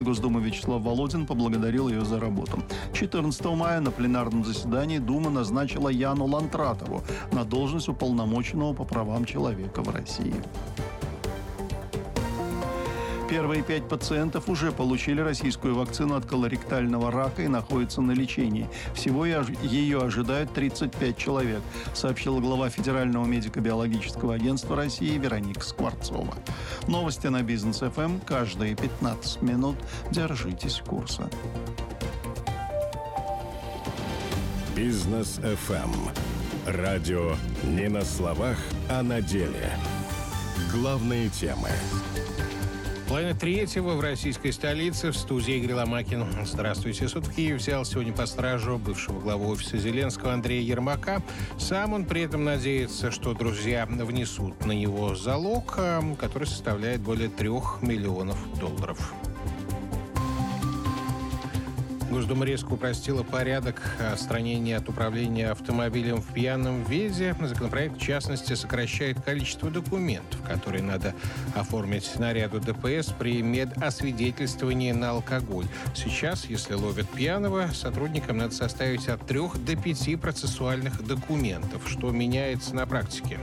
Госдумы Вячеслав Володин поблагодарил ее за работу. 14 мая на пленарном заседании Дума назначила Яну Лантратову на должность уполномоченного по правам человека в России. Первые 5 пациентов уже получили российскую вакцину от колоректального рака и находятся на лечении. Всего ее ожидают 35 человек, сообщила глава Федерального медико-биологического агентства России Вероника Скворцова. Новости на Бизнес ФМ каждые 15 минут. Держитесь курса. Бизнес ФМ. Радио не на словах, а на деле. Главные темы. Половина третьего в российской столице. В студии Игорь Ломакин. Здравствуйте. Суд в Киеве взял сегодня под стражу бывшего главу офиса Зеленского Андрея Ермака. Сам он при этом надеется, что друзья внесут на него залог, который составляет более $3 миллионов. Госдума резко упростила порядок отстранения от управления автомобилем в пьяном виде. Законопроект, в частности, сокращает количество документов, которые надо оформить наряду ДПС при медосвидетельствовании на алкоголь. Сейчас, если ловят пьяного, сотрудникам надо составить от 3 до 5 процессуальных документов, что меняется на практике.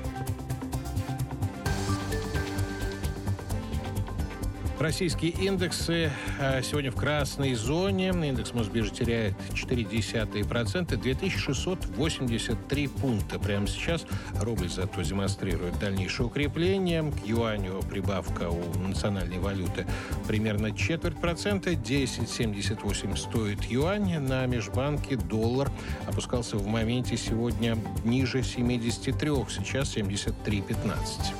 Российские индексы сегодня в красной зоне. Индекс Мосбиржи теряет 0,4%, 2683 пункта. Прямо сейчас рубль зато демонстрирует дальнейшее укрепление. К юаню прибавка у национальной валюты примерно 0,25%. 10,78 стоит юань. На межбанке доллар опускался в моменте сегодня ниже 73. Сейчас 73,15.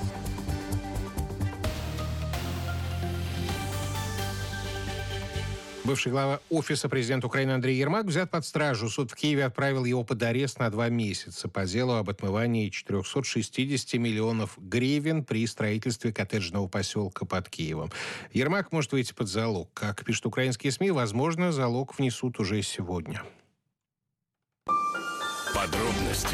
Бывший глава офиса президента Украины Андрей Ермак взят под стражу. Суд в Киеве отправил его под арест на 2 месяца по делу об отмывании 460 миллионов гривен при строительстве коттеджного поселка под Киевом. Ермак может выйти под залог. Как пишут украинские СМИ, возможно, залог внесут уже сегодня. Подробности.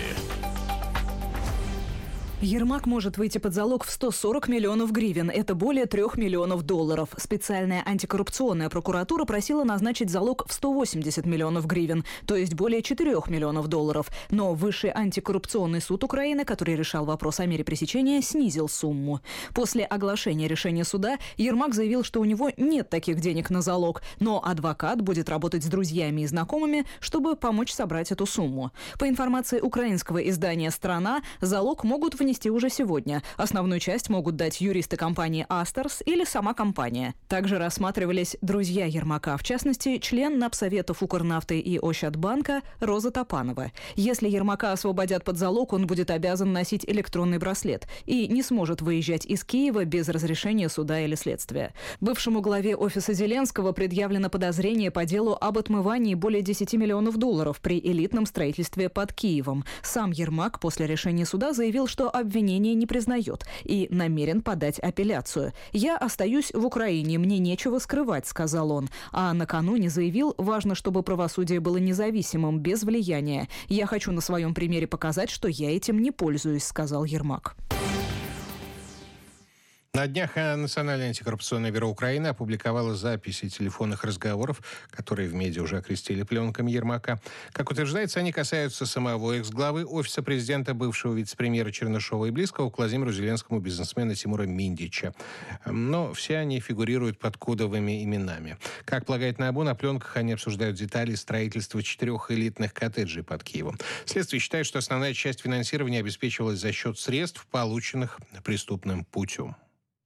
Ермак может выйти под залог в 140 миллионов гривен. Это более $3 миллионов. Специальная антикоррупционная прокуратура просила назначить залог в 180 миллионов гривен, то есть более $4 миллионов. Но Высший антикоррупционный суд Украины, который решал вопрос о мере пресечения, снизил сумму. После оглашения решения суда Ермак заявил, что у него нет таких денег на залог, но адвокат будет работать с друзьями и знакомыми, чтобы помочь собрать эту сумму. По информации украинского издания «Страна», залог могут внести уже сегодня. Основную часть могут дать юристы компании «Астерс» или сама компания. Также рассматривались друзья Ермака, в частности, член Напсоветов Укрнафты и Ощадбанка Роза Топанова. Если Ермака освободят под залог, он будет обязан носить электронный браслет и не сможет выезжать из Киева без разрешения суда или следствия. Бывшему главе офиса Зеленского предъявлено подозрение по делу об отмывании более $10 миллионов при элитном строительстве под Киевом. Сам Ермак после решения суда заявил, что обвинение не признает и намерен подать апелляцию. «Я остаюсь в Украине, мне нечего скрывать», — сказал он. А накануне заявил, важно, чтобы правосудие было независимым, без влияния. «Я хочу на своем примере показать, что я этим не пользуюсь», — сказал Ермак. На днях Национальное антикоррупционное бюро Украины опубликовало записи телефонных разговоров, которые в медиа уже окрестили пленками Ермака. Как утверждается, они касаются самого экс-главы офиса президента, бывшего вице-премьера Чернышова и близкого к Владимиру Зеленскому бизнесмена Тимура Миндича. Но все они фигурируют под кодовыми именами. Как полагает НАБУ, на пленках они обсуждают детали строительства 4 элитных коттеджей под Киевом. Следствие считает, что основная часть финансирования обеспечивалась за счет средств, полученных преступным путем.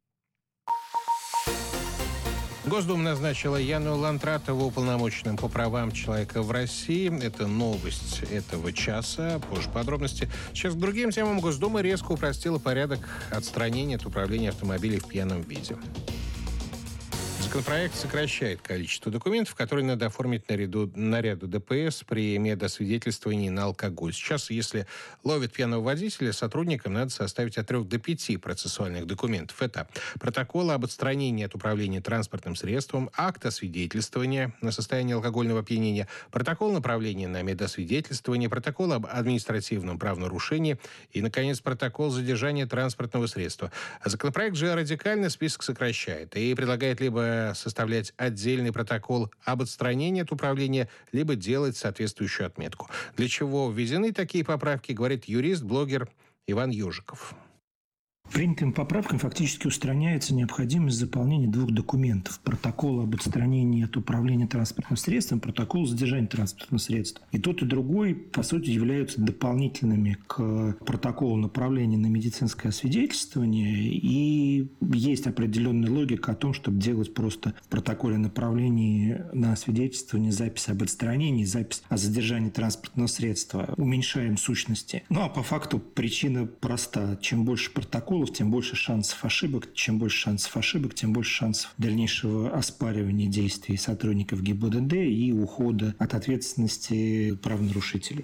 Госдума назначила Яну Лантратову уполномоченным по правам человека в России. Это новость этого часа. Позже подробности. Сейчас к другим темам. Госдума резко упростила порядок отстранения от управления автомобилем в пьяном виде. Законопроект сокращает количество документов, которые надо оформить наряду ДПС при медосвидетельствовании на алкоголь. Сейчас, если ловят пьяного водителя, сотрудникам надо составить от 3 до 5 процессуальных документов. Это протокол об отстранении от управления транспортным средством, акт освидетельствования на состояние алкогольного опьянения, протокол направления на медосвидетельствование, протокол об административном правонарушении и, наконец, протокол задержания транспортного средства. Законопроект же радикально список сокращает и предлагает либо либо составлять отдельный протокол об отстранении от управления, либо делать соответствующую отметку. Для чего введены такие поправки, говорит юрист-блогер Иван Ежиков. Принятыми поправками фактически устраняется необходимость заполнения 2 документов. Протокол об отстранении от управления транспортным средством, протокол задержания транспортного средства. И тот, и другой, по сути, являются дополнительными к протоколу направления на медицинское освидетельствование. И есть определенная логика о том, чтобы делать просто в протоколе направления на освидетельствование запись об отстранении, запись о задержании транспортного средства. Уменьшаем сущности. Ну, а по факту причина проста. Чем больше протоколов, тем больше шансов ошибок. Чем больше шансов ошибок, тем больше шансов дальнейшего оспаривания действий сотрудников ГИБДД и ухода от ответственности правонарушителей.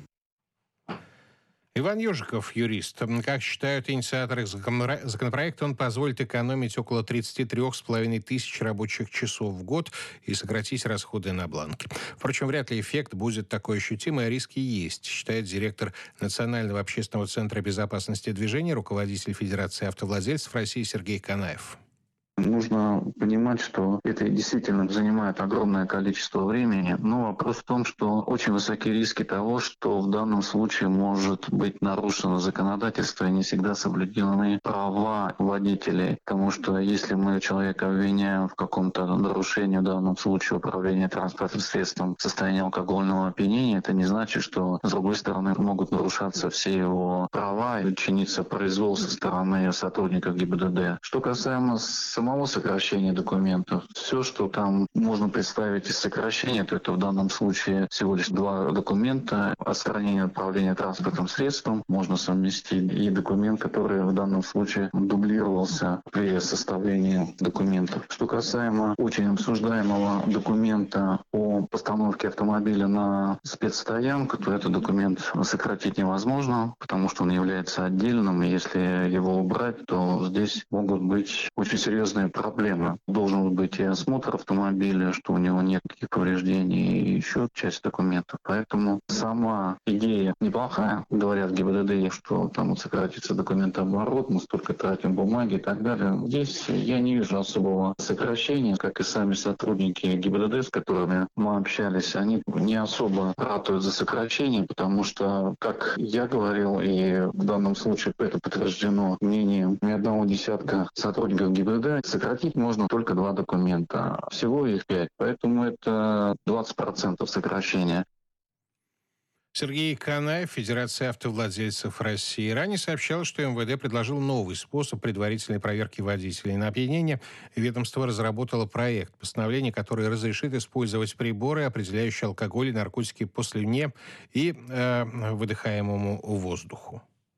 Иван Ежиков, юрист. Как считают инициаторы законопроекта, он позволит экономить около 33,5 тысяч рабочих часов в год и сократить расходы на бланки. Впрочем, вряд ли эффект будет такой ощутимый, а риски есть, считает директор Национального общественного центра безопасности движения, руководитель Федерации автовладельцев России Сергей Канаев. Нужно понимать, что это действительно занимает огромное количество времени, но вопрос в том, что очень высокие риски того, что в данном случае может быть нарушено законодательство и не всегда соблюдены права водителей. Потому что если мы человека обвиняем в каком-то нарушении, в данном случае управления транспортным средством в состоянии алкогольного опьянения, это не значит, что с другой стороны могут нарушаться все его права и чиниться произвол со стороны сотрудников ГИБДД. Что касаемо самого сокращения документов. Все, что там можно представить из сокращения, то это в данном случае всего лишь 2 документа. Отстранение управления транспортным средством можно совместить и документ, который в данном случае дублировался при составлении документов. Что касаемо очень обсуждаемого документа о постановке автомобиля на спецстоянку, то этот документ сократить невозможно, потому что он является отдельным, и если его убрать, то здесь могут быть очень серьезные проблемы. Должен быть и осмотр автомобиля, что у него нет никаких повреждений, и еще часть документов. Поэтому сама идея неплохая. Говорят ГИБДД, что там вот сократится документооборот, мы столько тратим бумаги и так далее. Здесь я не вижу особого сокращения, как и сами сотрудники ГИБДД, с которыми мы общались, они не особо ратуют за сокращение, потому что, как я говорил, и в данном случае это подтверждено мнением ни одного десятка сотрудников ГИБДД, сократить можно только 2 документа. Всего их 5. Поэтому это 20% сокращения. Сергей Канаев, Федерация автовладельцев России. Ранее сообщалось, что МВД предложил новый способ предварительной проверки водителей на опьянение. Ведомство разработало проект постановления, который разрешит использовать приборы, определяющие алкоголь и наркотики по слюне и выдыхаемому воздуху.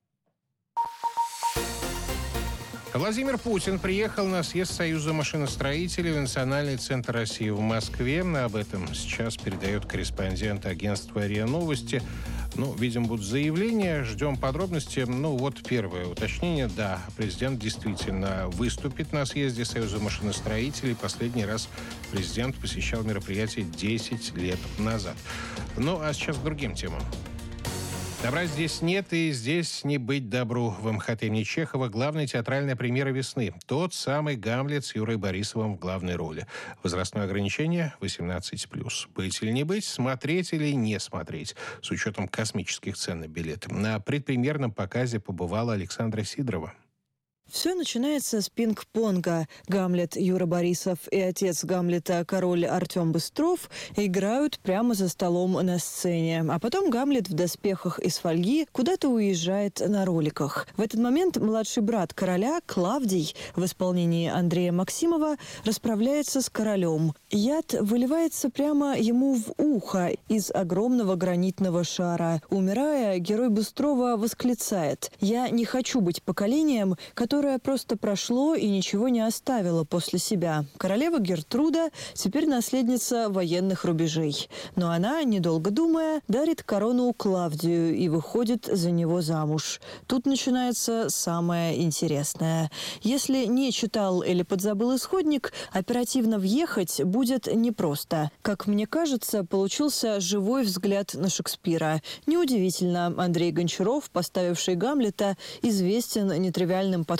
Владимир Путин приехал на съезд Союза машиностроителей в Национальный центр России в Москве. Об этом сейчас передает корреспондент агентства РИА Новости. Видимо, будут заявления. Ждем подробности. Вот первое уточнение. Да, президент действительно выступит на съезде Союза машиностроителей. Последний раз президент посещал мероприятие 10 лет назад. А сейчас к другим темам. Добра здесь нет, и здесь не быть добру. В МХТ имени Чехова главная театральная премьера весны. Тот самый «Гамлет» с Юрой Борисовым в главной роли. Возрастное ограничение 18+. Быть или не быть, смотреть или не смотреть, с учетом космических цен на билеты. На предпремьерном показе побывала Александра Сидорова. Все начинается с пинг-понга. Гамлет Юра Борисов и отец Гамлета, король Артем Быстров, играют прямо за столом на сцене. А потом Гамлет в доспехах из фольги куда-то уезжает на роликах. В этот момент младший брат короля, Клавдий, в исполнении Андрея Максимова, расправляется с королем. Яд выливается прямо ему в ухо из огромного гранитного шара. Умирая, герой Быстрова восклицает: «Я не хочу быть поколением, которое просто прошло и ничего не оставило после себя». Королева Гертруда теперь наследница военных рубежей. Но она, недолго думая, дарит корону Клавдию и выходит за него замуж. Тут начинается самое интересное. Если не читал или подзабыл исходник, оперативно въехать будет непросто. Как мне кажется, получился живой взгляд на Шекспира. Неудивительно, Андрей Гончаров, поставивший Гамлета, известен нетривиальным подходом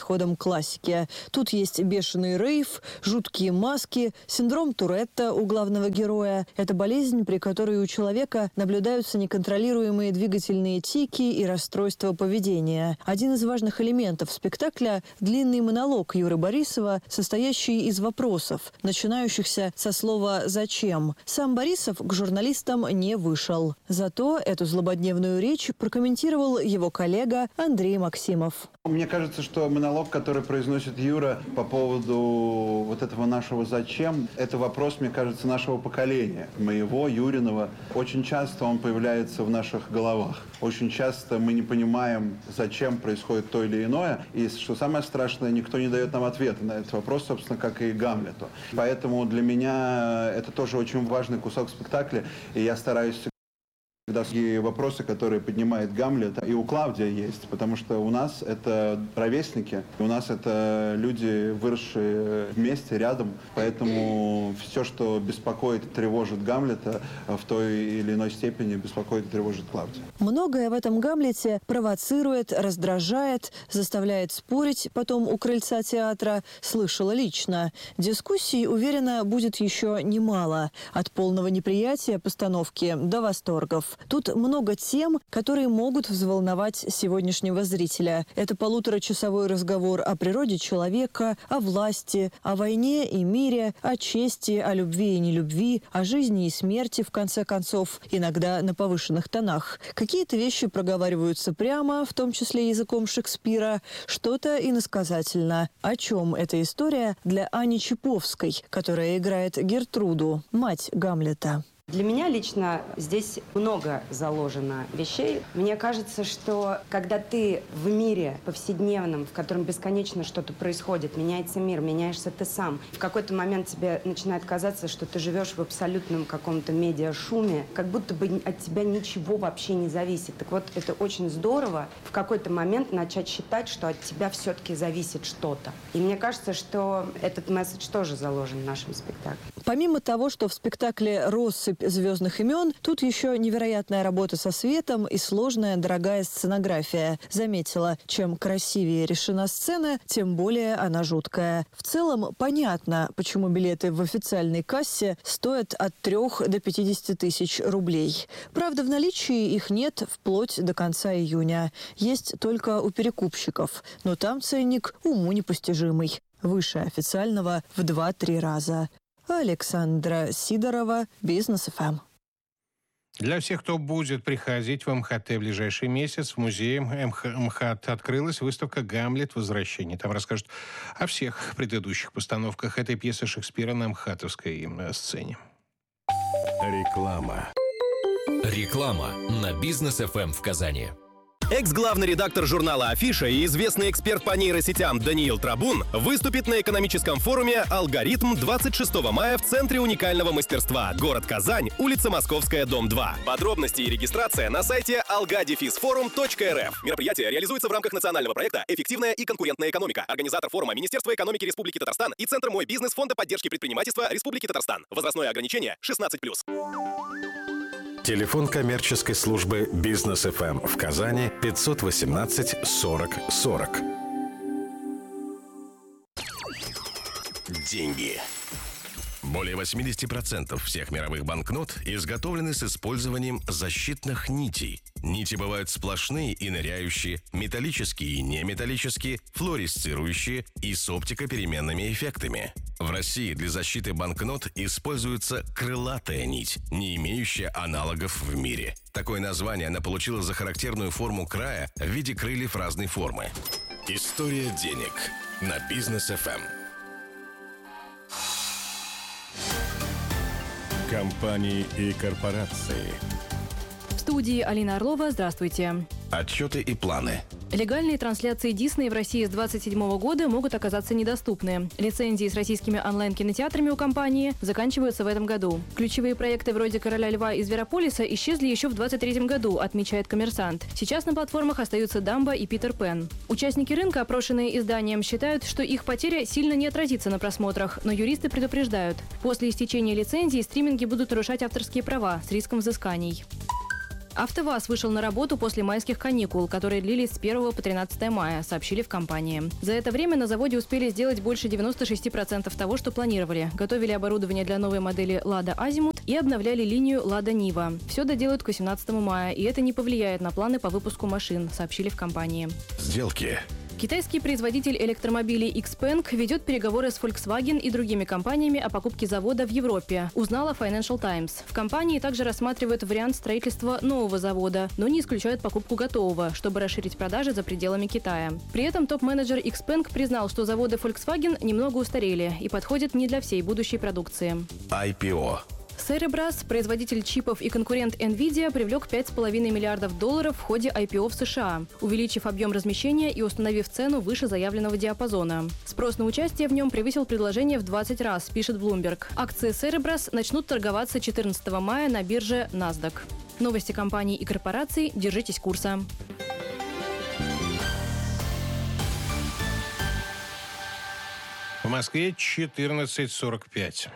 подходом к классике. Тут есть бешеный рейв, жуткие маски, синдром Туретта у главного героя. Это болезнь, при которой у человека наблюдаются неконтролируемые двигательные тики и расстройства поведения. Один из важных элементов спектакля – длинный монолог Юры Борисова, состоящий из вопросов, начинающихся со слова «зачем?». Сам Борисов к журналистам не вышел. Зато эту злободневную речь прокомментировал его коллега Андрей Максимов. Мне кажется, что монолог, который произносит Юра по поводу вот этого нашего «зачем», это вопрос, мне кажется, нашего поколения, моего, Юриного. Очень часто он появляется в наших головах. Очень часто мы не понимаем, зачем происходит то или иное. И, что самое страшное, никто не дает нам ответа на этот вопрос, собственно, как и Гамлету. Поэтому для меня это тоже очень важный кусок спектакля, и я стараюсь всегда и вопросы, которые поднимает Гамлет, и у Клавдия есть, потому что у нас это ровесники, у нас это люди, выросшие вместе, рядом, поэтому все, что беспокоит и тревожит Гамлета, в той или иной степени беспокоит и тревожит Клавдия. Многое в этом Гамлете провоцирует, раздражает, заставляет спорить потом у крыльца театра, слышала лично. Дискуссий, уверена, будет еще немало. От полного неприятия постановки до восторгов. Тут много тем, которые могут взволновать сегодняшнего зрителя. Это полуторачасовой разговор о природе человека, о власти, о войне и мире, о чести, о любви и нелюбви, о жизни и смерти, в конце концов, иногда на повышенных тонах. Какие-то вещи проговариваются прямо, в том числе языком Шекспира, что-то иносказательно. О чем эта история для Ани Чиповской, которая играет Гертруду, мать Гамлета? Для меня лично здесь много заложено вещей. Мне кажется, что когда ты в мире повседневном, в котором бесконечно что-то происходит, меняется мир, меняешься ты сам, в какой-то момент тебе начинает казаться, что ты живешь в абсолютном каком-то медиашуме, как будто бы от тебя ничего вообще не зависит. Так вот, это очень здорово в какой-то момент начать считать, что от тебя все-таки зависит что-то. И мне кажется, что этот месседж тоже заложен в нашем спектакле. Помимо того, что в спектакле «Россыпь звездных имен», тут еще невероятная работа со светом и сложная дорогая сценография. Заметила, чем красивее решена сцена, тем более она жуткая. В целом, понятно, почему билеты в официальной кассе стоят от 3 до 50 тысяч рублей. Правда, в наличии их нет вплоть до конца июня. Есть только у перекупщиков. Но там ценник уму непостижимый. Выше официального в 2-3 раза. Александра Сидорова, Бизнес ФМ. Для всех, кто будет приходить в МХАТ в ближайший месяц, в музее МХАТ открылась выставка «Гамлет. Возвращение». Там расскажут о всех предыдущих постановках этой пьесы Шекспира на МХАТовской сцене. Реклама. Реклама на Бизнес ФМ в Казани. Экс-главный редактор журнала «Афиша» и известный эксперт по нейросетям Даниил Трабун выступит на экономическом форуме «Алгоритм» 26 мая в Центре уникального мастерства. Город Казань, улица Московская, дом 2. Подробности и регистрация на сайте alga-forum.rf. Мероприятие реализуется в рамках национального проекта «Эффективная и конкурентная экономика». Организатор форума — Министерство экономики Республики Татарстан и Центр «Мой бизнес» Фонда поддержки предпринимательства Республики Татарстан. Возрастное ограничение 16+. Телефон коммерческой службы «Бизнес ФМ» в Казани 518 40 40. Деньги. Более 80% всех мировых банкнот изготовлены с использованием защитных нитей. Нити бывают сплошные и ныряющие, металлические и неметаллические, флуоресцирующие и с оптико-переменными эффектами. В России для защиты банкнот используется крылатая нить, не имеющая аналогов в мире. Такое название она получила за характерную форму края в виде крыльев разной формы. История денег на Бизнес ФМ. Компании и корпорации. В студии Алина Орлова. Здравствуйте. Отчеты и планы. Легальные трансляции Дисней в России с 2027 года могут оказаться недоступны. Лицензии с российскими онлайн-кинотеатрами у компании заканчиваются в этом году. Ключевые проекты вроде «Короля льва» и «Зверополиса» исчезли еще в 2023 году, отмечает «Коммерсант». Сейчас на платформах остаются «Дамбо» и «Питер Пен». Участники рынка, опрошенные изданием, считают, что их потеря сильно не отразится на просмотрах, но юристы предупреждают. После истечения лицензии стриминги будут нарушать авторские права с риском взысканий. АвтоВАЗ вышел на работу после майских каникул, которые длились с 1 по 13 мая, сообщили в компании. За это время на заводе успели сделать больше 96% того, что планировали. Готовили оборудование для новой модели «Лада Азимут» и обновляли линию «Лада Нива». Все доделают к 18 мая, и это не повлияет на планы по выпуску машин, сообщили в компании. Сделки. Китайский производитель электромобилей XPeng ведет переговоры с Volkswagen и другими компаниями о покупке завода в Европе, узнала Financial Times. В компании также рассматривают вариант строительства нового завода, но не исключают покупку готового, чтобы расширить продажи за пределами Китая. При этом топ-менеджер XPeng признал, что заводы Volkswagen немного устарели и подходят не для всей будущей продукции. IPO. Cerebras, производитель чипов и конкурент NVIDIA, привлек $5,5 миллиардов в ходе IPO в США, увеличив объем размещения и установив цену выше заявленного диапазона. Спрос на участие в нем превысил предложение в 20 раз, пишет Bloomberg. Акции Cerebras начнут торговаться 14 мая на бирже NASDAQ. Новости компаний и корпораций. Держитесь курса. В Москве 14:45.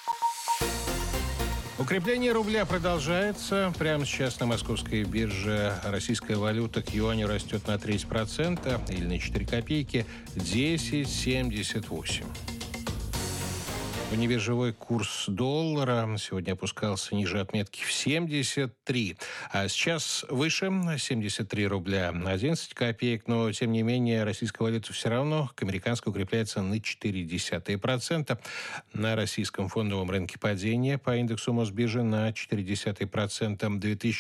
Укрепление рубля продолжается. Прямо сейчас на московской бирже российская валюта к юаню растет на 0,3% или на 4 копейки 10,78. Внебиржевой курс доллара сегодня опускался ниже отметки в 73, а сейчас выше 73 рубля 11 копеек, но тем не менее российская валюта все равно к американской укрепляется на 0,4%. На российском фондовом рынке падение по индексу Мосбиржи на 0,4%,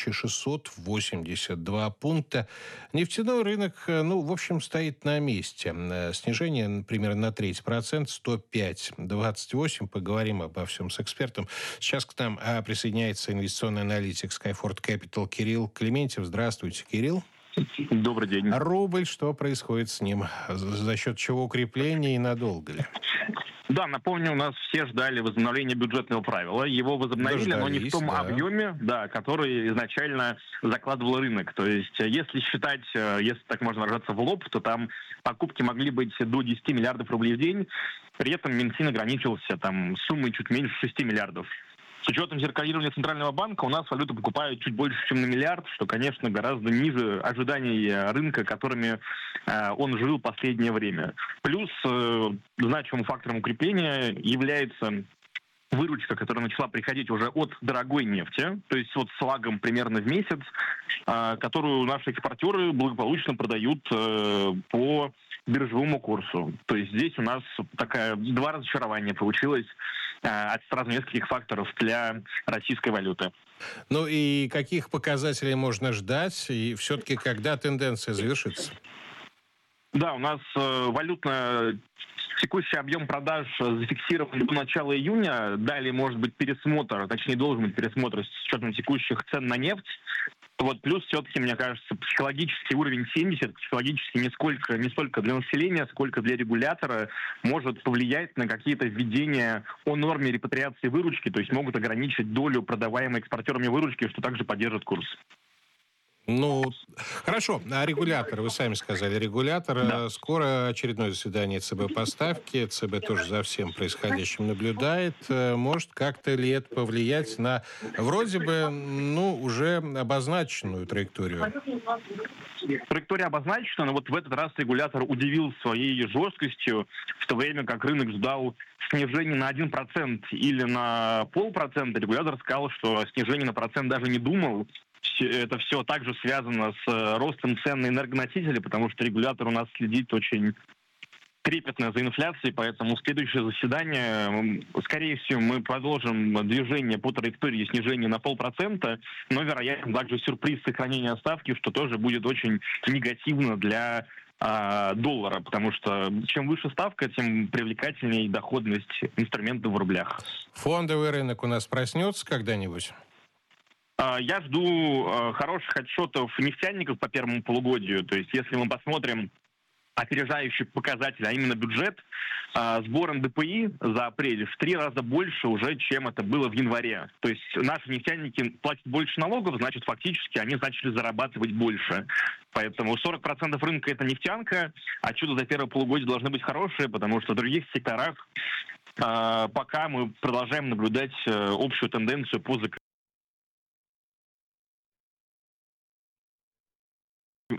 2682 пункта. Нефтяной рынок, в общем, стоит на месте. Снижение примерно на 0,3%, 105,28. Поговорим обо всем с экспертом. Сейчас к нам присоединяется инвестиционный аналитик Skyford Capital Кирилл Клементьев. Здравствуйте, Кирилл. Добрый день. Рубль, что происходит с ним? За счет чего укрепление и надолго ли? Да, напомню, у нас все ждали возобновления бюджетного правила. Его возобновили, но не в том объеме, который изначально закладывал рынок. То есть, если считать, если так можно выражаться, в лоб, то там покупки могли быть до 10 миллиардов рублей в день. При этом Минфин ограничился суммой чуть меньше 6 миллиардов. С учетом зеркалирования Центрального банка у нас валюту покупают чуть больше, чем на миллиард, что, конечно, гораздо ниже ожиданий рынка, которыми он жил последнее время. Плюс значимым фактором укрепления является выручка, которая начала приходить уже от дорогой нефти, то есть с лагом примерно в месяц, которую наши экспортеры благополучно продают по биржевому курсу. То есть здесь у нас два разочарования получилось от сразу нескольких факторов для российской валюты. Ну и каких показателей можно ждать? И все-таки когда тенденция завершится? Да, у нас текущий объем продаж зафиксирован до начала июня. Далее может быть пересмотр, точнее должен быть пересмотр с учетом текущих цен на нефть. Плюс все-таки, мне кажется, психологический уровень 70, психологически не столько для населения, сколько для регулятора, может повлиять на какие-то введения о норме репатриации выручки, то есть могут ограничить долю продаваемой экспортерами выручки, что также поддержит курс. Хорошо. А регулятор, вы сами сказали, регулятор. Скоро очередное заседание ЦБ по ставке. ЦБ тоже за всем происходящим наблюдает. Может как-то ли это повлиять на вроде бы, уже обозначенную траекторию? Траектория обозначена, но в этот раз регулятор удивил своей жесткостью, в то время как рынок ждал снижение на 1% или на 0,5%. Регулятор сказал, что снижение на процент даже не думал. Это все также связано с ростом цен на энергоносители, потому что регулятор у нас следит очень трепетно за инфляцией, поэтому следующее заседание, скорее всего, мы продолжим движение по траектории снижения на 0,5%, но, вероятно, также сюрприз сохранения ставки, что тоже будет очень негативно для доллара, потому что чем выше ставка, тем привлекательнее доходность инструментов в рублях. Фондовый рынок у нас проснется когда-нибудь? Я жду хороших отчетов нефтяников по первому полугодию. То есть, если мы посмотрим опережающий показатель, а именно бюджет, сбор НДПИ за апрель в 3 раза больше уже, чем это было в январе. То есть наши нефтяники платят больше налогов, значит, фактически они начали зарабатывать больше. Поэтому 40% рынка – это нефтянка, отчеты за первое полугодие должны быть хорошие, потому что в других секторах пока мы продолжаем наблюдать общую тенденцию по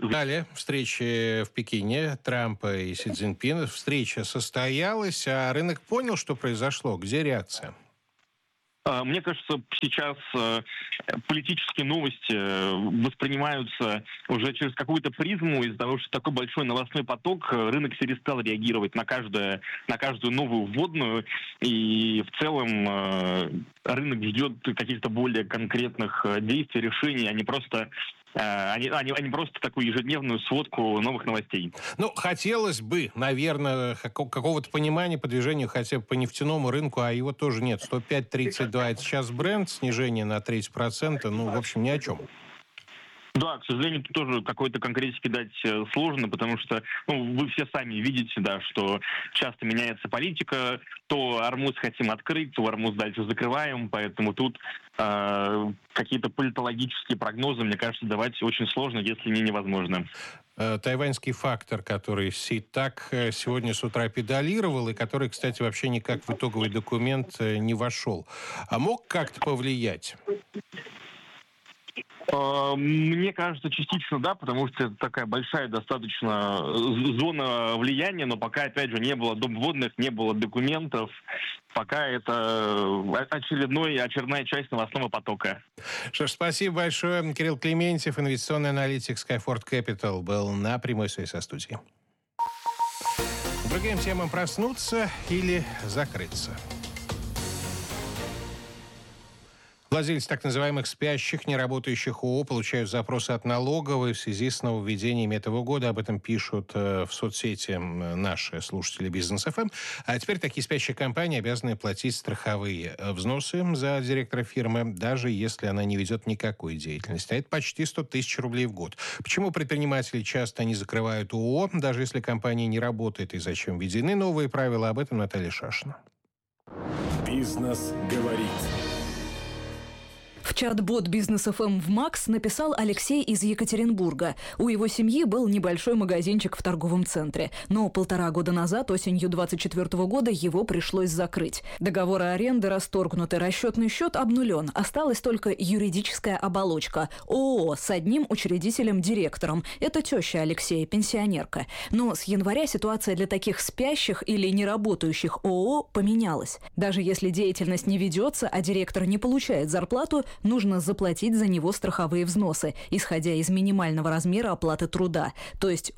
Далее встречи в Пекине Трампа и Си Цзиньпина. Встреча состоялась, а рынок понял, что произошло. Где реакция? Мне кажется, сейчас политические новости воспринимаются уже через какую-то призму. Из-за того, что такой большой новостной поток, рынок перестал реагировать на каждую новую вводную. И в целом рынок ждет каких-то более конкретных действий, решений, а не просто такую ежедневную сводку новых новостей. Ну, хотелось бы, наверное, какого-то понимания по движению хотя бы по нефтяному рынку, а его тоже нет. 105.32 это сейчас бренд, снижение на 30%, ну, в общем, ни о чем. Да, к сожалению, тут тоже какой-то конкретики дать сложно, потому что вы все сами видите, да, что часто меняется политика, то Ормуз хотим открыть, то Ормуз дальше закрываем, поэтому тут какие-то политологические прогнозы, мне кажется, давать очень сложно, если не невозможно. Тайваньский фактор, который так сегодня с утра педалировал, и который, кстати, вообще никак в итоговый документ не вошел. А мог как-то повлиять? Мне кажется, частично да, потому что это такая большая достаточно зона влияния, но пока, опять же, не было доп. Вводных, не было документов, пока это очередная часть новостного потока. Что ж, спасибо большое. Кирилл Клементьев, инвестиционный аналитик Skyford Capital, был на прямой связи со студией. Другим темам проснуться или закрыться. Владельцы так называемых спящих, неработающих ООО получают запросы от налоговой в связи с нововведениями этого года. Об этом пишут в соцсети наши слушатели Бизнес ФМ. А теперь такие спящие компании обязаны платить страховые взносы за директора фирмы, даже если она не ведет никакой деятельности. А это почти 100 тысяч рублей в год. Почему предприниматели часто не закрывают ООО, даже если компания не работает, и зачем введены новые правила? Об этом Наталья Шашина. Бизнес говорит. В чат-бот Бизнес ФМ в Макс написал Алексей из Екатеринбурга. У его семьи был небольшой магазинчик в торговом центре. Но 1,5 года назад, осенью 2024 года, его пришлось закрыть. Договоры аренды расторгнуты, расчетный счет обнулен. Осталась только юридическая оболочка. ООО с одним учредителем-директором. Это теща Алексея, пенсионерка. Но с января ситуация для таких спящих или неработающих ООО поменялась. Даже если деятельность не ведется, а директор не получает зарплату, нужно заплатить за него страховые взносы, исходя из минимального размера оплаты труда, то есть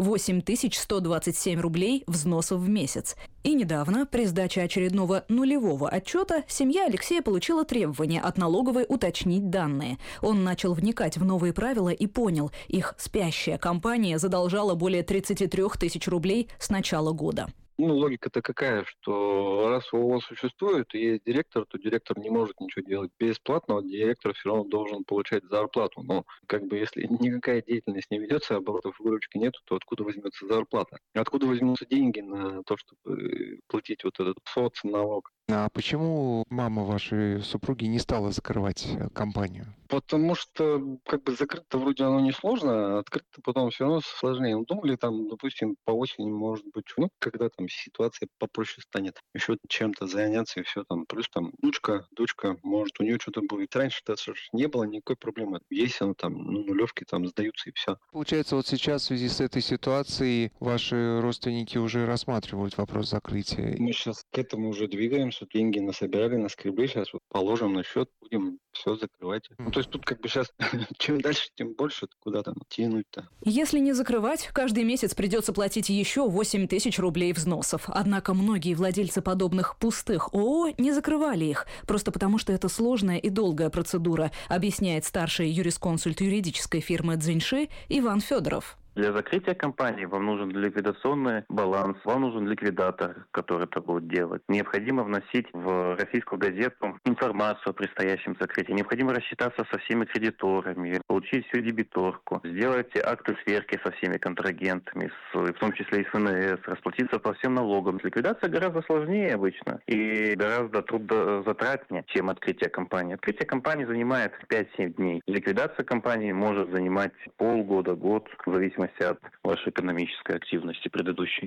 8127 рублей взносов в месяц. И недавно, при сдаче очередного нулевого отчета, семья Алексея получила требование от налоговой уточнить данные. Он начал вникать в новые правила и понял, их спящая компания задолжала более 33 тысяч рублей с начала года. Логика-то какая, что раз ООО существует и есть директор, то директор не может ничего делать бесплатно, директор все равно должен получать зарплату. Но если никакая деятельность не ведется, оборотов выручки нету, то откуда возьмется зарплата? Откуда возьмутся деньги на то, чтобы платить вот этот соцналог? А почему мама вашей супруги не стала закрывать компанию? Потому что закрыть-то вроде оно несложно, а открыть-то потом все равно сложнее. Думали допустим, по осени, может быть, когда ситуация попроще станет, еще чем-то заняться и все плюс дочка, может, у нее что-то будет. Раньше-то не было никакой проблемы. Есть она нулевки сдаются и все. Получается, вот сейчас в связи с этой ситуацией ваши родственники уже рассматривают вопрос закрытия. Мы сейчас к этому уже двигаемся. Деньги насобирали, наскребли, сейчас положим на счет, будем все закрывать. То есть тут сейчас чем дальше, тем больше, куда тянуть-то. Если не закрывать, каждый месяц придется платить еще 8 тысяч рублей взносов. Однако многие владельцы подобных пустых ООО не закрывали их, просто потому что это сложная и долгая процедура, объясняет старший юрисконсульт юридической фирмы «Цзиньши» Иван Федоров. Для закрытия компании вам нужен ликвидационный баланс, вам нужен ликвидатор, который это будет делать. Необходимо вносить в российскую газету информацию о предстоящем закрытии. Необходимо рассчитаться со всеми кредиторами, получить всю дебиторку, сделать акты сверки со всеми контрагентами, в том числе и с ФНС, расплатиться по всем налогам. Ликвидация гораздо сложнее обычно и гораздо трудозатратнее, чем открытие компании. Открытие компании занимает 5-7 дней. Ликвидация компании может занимать полгода, год, в зависимости от вашей экономической активности предыдущей.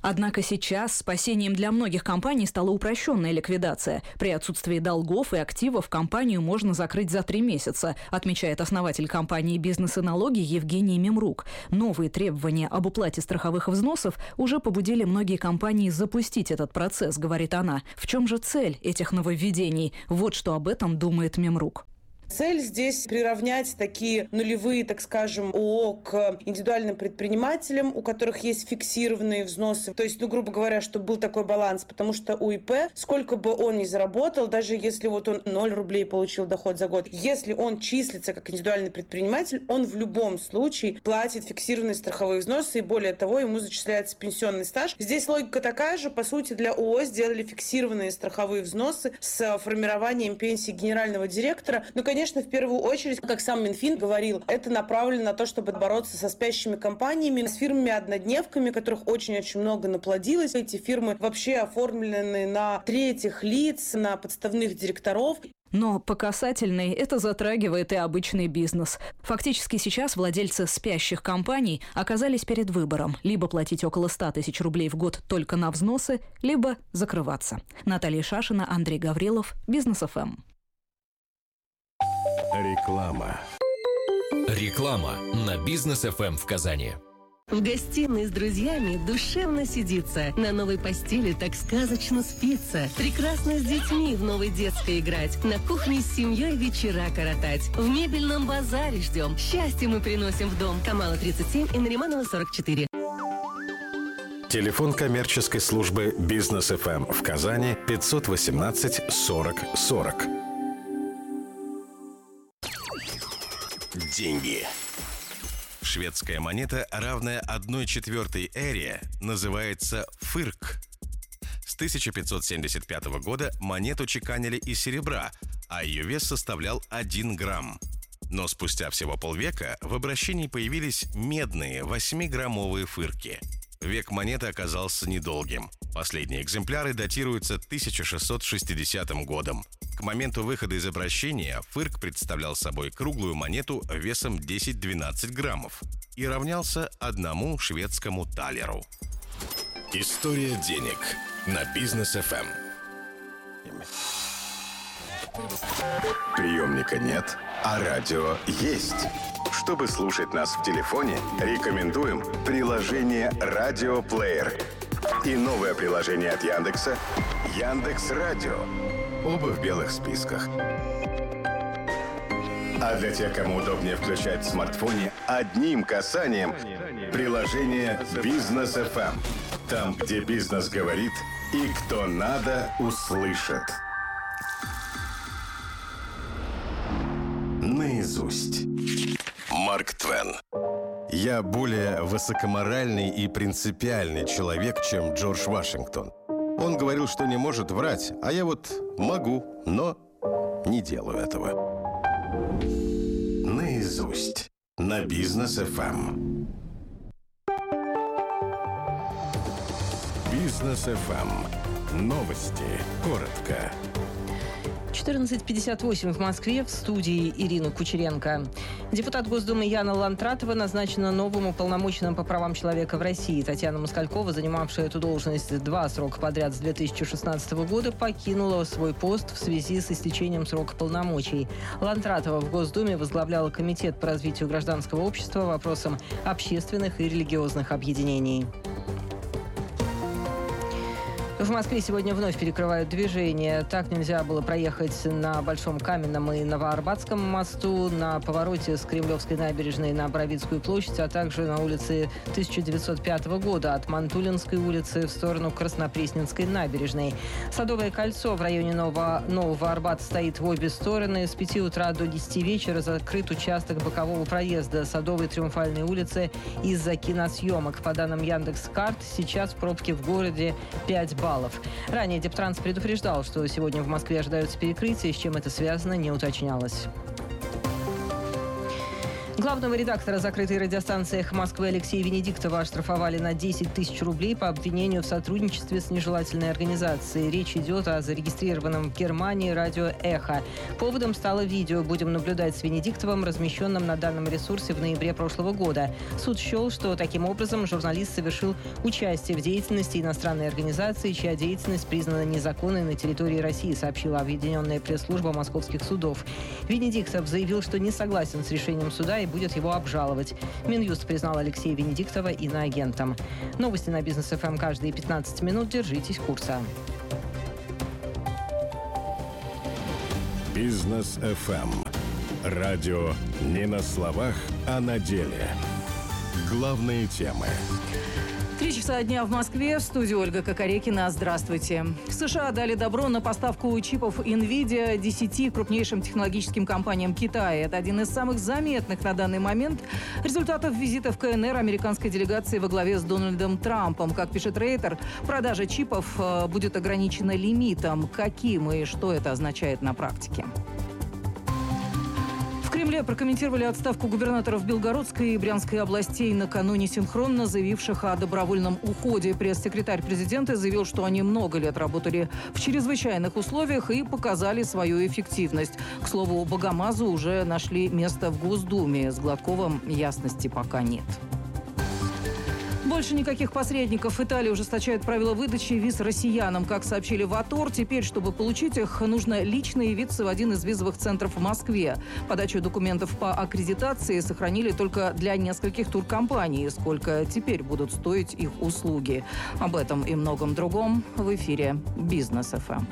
Однако сейчас спасением для многих компаний стала упрощенная ликвидация. При отсутствии долгов и активов компанию можно закрыть за 3 месяца, отмечает основатель компании «Бизнес и налоги» Евгений Мемрук. Новые требования об уплате страховых взносов уже побудили многие компании запустить этот процесс, говорит она. В чем же цель этих нововведений? Вот что об этом думает Мемрук. Цель здесь приравнять такие нулевые, так скажем, ООО к индивидуальным предпринимателям, у которых есть фиксированные взносы. То есть, грубо говоря, чтобы был такой баланс, потому что у ИП, сколько бы он ни заработал, даже если вот он 0 рублей получил доход за год, если он числится как индивидуальный предприниматель, он в любом случае платит фиксированные страховые взносы, и более того, ему зачисляется пенсионный стаж. Здесь логика такая же. По сути, для ООО сделали фиксированные страховые взносы с формированием пенсии генерального директора. Но, конечно, в первую очередь, как сам Минфин говорил, это направлено на то, чтобы бороться со спящими компаниями, с фирмами-однодневками, которых очень-очень много наплодилось. Эти фирмы вообще оформлены на третьих лиц, на подставных директоров. Но по касательной это затрагивает и обычный бизнес. Фактически сейчас владельцы спящих компаний оказались перед выбором: либо платить около 100 тысяч рублей в год только на взносы, либо закрываться. Наталья Шашина, Андрей Гаврилов, Бизнес ФМ. Реклама. Реклама на Бизнес ФМ в Казани. В гостиной с друзьями душевно сидится, на новой постели так сказочно спится, прекрасно с детьми в новой детской играть, на кухне с семьей вечера коротать, в мебельном базаре ждем, счастье мы приносим в дом. Камала 37 и Нариманова 44. Телефон коммерческой службы Бизнес ФМ в Казани 518 40 40. Деньги. Шведская монета, равная 1/4 эре, называется фырк. С 1575 года монету чеканили из серебра, а ее вес составлял 1 грамм. Но спустя всего полвека в обращении появились медные 8-граммовые фырки. Век монеты оказался недолгим. Последние экземпляры датируются 1660 годом. К моменту выхода из обращения фырк представлял собой круглую монету весом 10-12 граммов и равнялся 1 шведскому талеру. История денег на Бизнес ФМ. Приемника нет, а радио есть. Чтобы слушать нас в телефоне, рекомендуем приложение «Радиоплеер» и новое приложение от Яндекса «Яндекс.Радио». Оба в белых списках. А для тех, кому удобнее включать в смартфоне одним касанием, приложение «Бизнес ФМ». Там, где бизнес говорит и кто надо, услышит. Наизусть. Марк Твен. Я более высокоморальный и принципиальный человек, чем Джордж Вашингтон. Он говорил, что не может врать, а я вот могу, но не делаю этого. Наизусть. На Бизнес ФМ. Бизнес ФМ. Новости. Коротко. 14:58 в Москве, в студии Ирина Кучеренко. Депутат Госдумы Яна Лантратова назначена новым уполномоченным по правам человека в России. Татьяна Москалькова, занимавшая эту должность 2 срока подряд с 2016 года, покинула свой пост в связи с истечением срока полномочий. Лантратова в Госдуме возглавляла Комитет по развитию гражданского общества вопросам общественных и религиозных объединений. В Москве сегодня вновь перекрывают движение. Так нельзя было проехать на Большом Каменном и Новоарбатском мосту, на повороте с Кремлевской набережной на Боровицкую площадь, а также на улице 1905 года от Мантулинской улицы в сторону Краснопресненской набережной. Садовое кольцо в районе Нового Арбата стоит в обе стороны. С 5 утра до 10 вечера закрыт участок бокового проезда Садовой Триумфальной улицы из-за киносъемок. По данным Яндекс.Карт, сейчас пробки в городе 5 баллов. Ранее Дептранс предупреждал, что сегодня в Москве ожидаются перекрытия, с чем это связано, не уточнялось. Главного редактора закрытой радиостанции «Эхо Москвы» Алексея Венедиктова оштрафовали на 10 тысяч рублей по обвинению в сотрудничестве с нежелательной организацией. Речь идет о зарегистрированном в Германии радио «Эхо». Поводом стало видео «Будем наблюдать» с Венедиктовым, размещенным на данном ресурсе в ноябре прошлого года. Суд счел, что таким образом журналист совершил участие в деятельности иностранной организации, чья деятельность признана незаконной на территории России, сообщила Объединенная пресс-служба московских судов. Венедиктов заявил, что не согласен с решением суда и будет его обжаловать. Минюст признал Алексея Венедиктова иноагентом. Новости на Бизнес ФМ каждые 15 минут. Держитесь курса. Бизнес ФМ. Радио не на словах, а на деле. Главные темы. 3 часа дня в Москве. В студии Ольга Кокорекина. Здравствуйте. США дали добро на поставку чипов NVIDIA 10 крупнейшим технологическим компаниям Китая. Это один из самых заметных на данный момент результатов визита в КНР американской делегации во главе с Дональдом Трампом. Как пишет Рейтер, продажа чипов будет ограничена лимитом. Каким и что это означает на практике? В Кремле прокомментировали отставку губернаторов Белгородской и Брянской областей, накануне синхронно заявивших о добровольном уходе. Пресс-секретарь президента заявил, что они много лет работали в чрезвычайных условиях и показали свою эффективность. К слову, Богомазу уже нашли место в Госдуме. С Гладковым ясности пока нет. Больше никаких посредников. Италия ужесточает правила выдачи виз россиянам. Как сообщили в АТОР, теперь, чтобы получить их, нужно лично явиться в один из визовых центров в Москве. Подачу документов по аккредитации сохранили только для нескольких туркомпаний. Сколько теперь будут стоить их услуги? Об этом и многом другом в эфире Бизнес ФМ.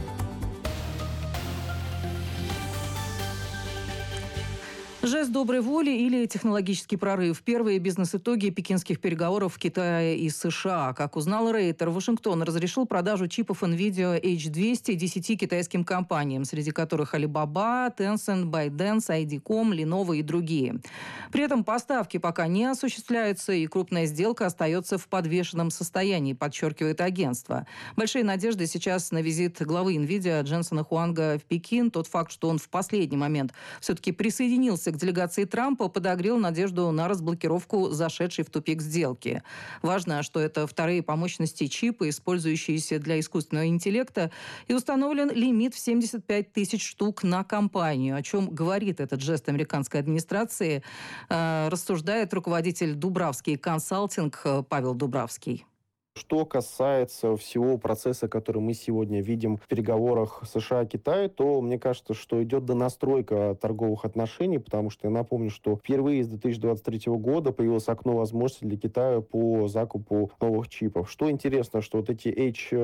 Жест доброй воли или технологический прорыв. Первые бизнес-итоги пекинских переговоров в Китае и США. Как узнал Рейтер, Вашингтон разрешил продажу чипов NVIDIA H200 10 китайским компаниям, среди которых Alibaba, Tencent, ByteDance, ID.com, Lenovo и другие. При этом поставки пока не осуществляются, и крупная сделка остается в подвешенном состоянии, подчеркивает агентство. Большие надежды сейчас на визит главы NVIDIA Дженсена Хуанга в Пекин. Тот факт, что он в последний момент все-таки присоединился к делегации Трампа, подогрел надежду на разблокировку зашедшей в тупик сделки. Важно, что это вторые по мощности чипы, использующиеся для искусственного интеллекта, и установлен лимит в 75 тысяч штук на компанию. О чем говорит этот жест американской администрации, рассуждает руководитель Дубравский консалтинг Павел Дубравский. Что касается всего процесса, который мы сегодня видим в переговорах США-Китай, то мне кажется, что идет донастройка торговых отношений, потому что я напомню, что впервые с 2023 года появилось окно возможностей для Китая по закупу новых чипов. Что интересно, что вот эти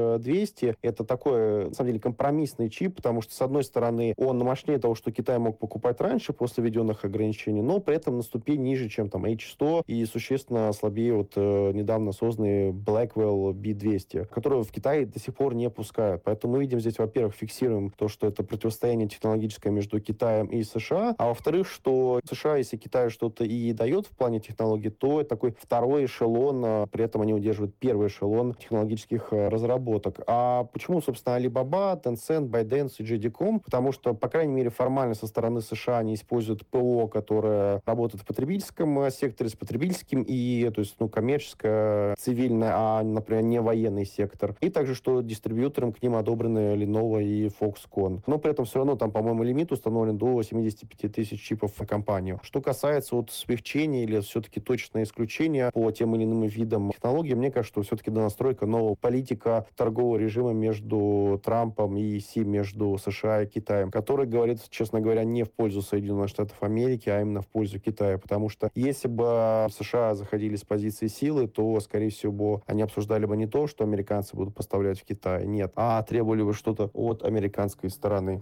H200 это такой, на самом деле, компромиссный чип, потому что, с одной стороны, он мощнее того, что Китай мог покупать раньше после введенных ограничений, но при этом на ступень ниже, чем там H100, и существенно слабее вот недавно созданный Blackwell B200, которую в Китае до сих пор не пускают. Поэтому мы видим здесь, во-первых, фиксируем то, что это противостояние технологическое между Китаем и США, а во-вторых, что США, если Китай что-то и дает в плане технологий, то это такой второй эшелон, при этом они удерживают первый эшелон технологических разработок. А почему, собственно, Alibaba, Tencent, ByteDance и JD.com? Потому что, по крайней мере, формально со стороны США они используют ПО, которое работает в потребительском секторе, с потребительским и, то есть, коммерческое, цивильное, а, например, не военный сектор. И также, что дистрибьюторам к ним одобрены Lenovo и Foxconn. Но при этом все равно там, по-моему, лимит установлен до 75 тысяч чипов на компанию. Что касается вот смягчения или все-таки точное исключение по тем или иным видам технологий, мне кажется, что все-таки донастройка нового политика торгового режима между Трампом и Си, между США и Китаем, который говорит, честно говоря, не в пользу Соединенных Штатов Америки, а именно в пользу Китая. Потому что если бы США заходили с позиции силы, то, скорее всего, они обсуждали бы не то, что американцы будут поставлять в Китай, нет, а требовали бы что-то от американской стороны.